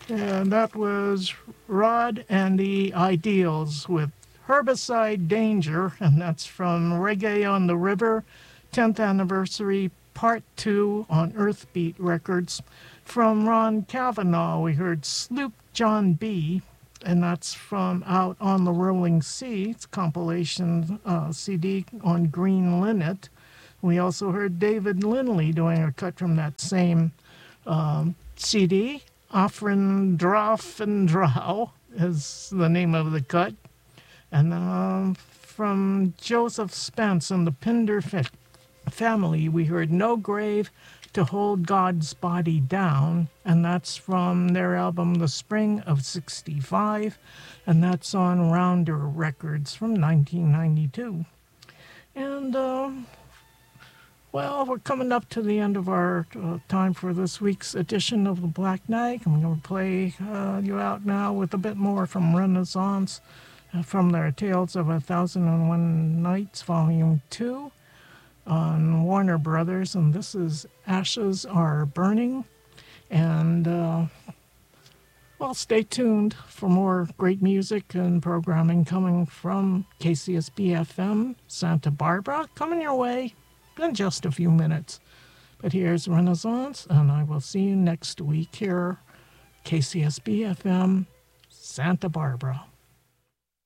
And that was Rod and the Ideals with Herbicide Danger, and that's from Reggae on the River, 10th Anniversary, Part 2 on Earthbeat Records. From Ron Kavanaugh, we heard Sloop John B., and that's from Out on the Rolling Sea. It's a compilation CD on Green Linnet. We also heard David Lindley doing a cut from that same CD. Offrin Droff and Drow is the name of the cut. And from Joseph Spence and the Pinder family, we heard No Grave to Hold God's Body Down, and that's from their album The Spring of '65, and that's on Rounder Records from 1992. And, well, we're coming up to the end of our time for this week's edition of the Black Knight. I'm going to play you out now with a bit more from Renaissance, from their Tales of 1001 Nights, Volume 2. On Warner Brothers, and this is Ashes Are Burning. And, well, stay tuned for more great music and programming coming from KCSB-FM Santa Barbara, coming your way in just a few minutes. But here's Renaissance, and I will see you next week here, KCSB-FM Santa Barbara.